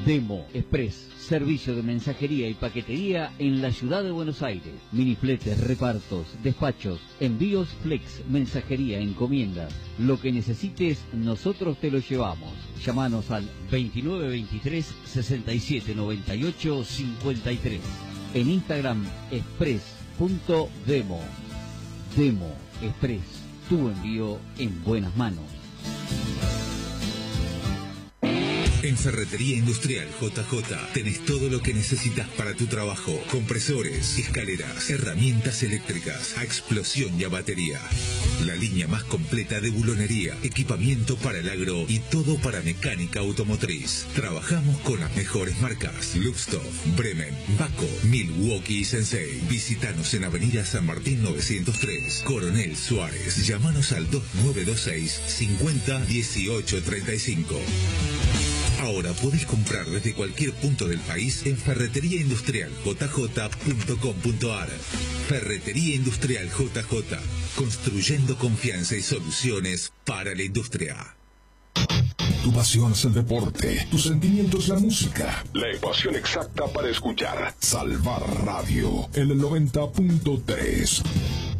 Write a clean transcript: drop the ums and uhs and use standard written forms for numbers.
Demo Express, servicio de mensajería y paquetería en la ciudad de Buenos Aires. Minifletes, repartos, despachos, envíos flex, mensajería, encomiendas. Lo que necesites, nosotros te lo llevamos. Llámanos al 2923 67 98 53. En Instagram, express.demo. Demo Express, tu envío en buenas manos. En Ferretería Industrial JJ tenés todo lo que necesitas para tu trabajo. Compresores, escaleras, herramientas eléctricas, a explosión y a batería. La línea más completa de bulonería, equipamiento para el agro y todo para mecánica automotriz. Trabajamos con las mejores marcas: Luxtoff, Bremen, Baco, Milwaukee y Sensei. Visítanos en Avenida San Martín 903, Coronel Suárez. Llámanos al 2926 50 18 35. Ahora podés comprar desde cualquier punto del país en ferreteriaindustrialjj.com.ar. Ferretería Industrial JJ, construyendo confianza y soluciones para la industria. Tu pasión es el deporte, tu sentimiento es la música. La ecuación exacta para escuchar. Salvar Radio, en el 90.3.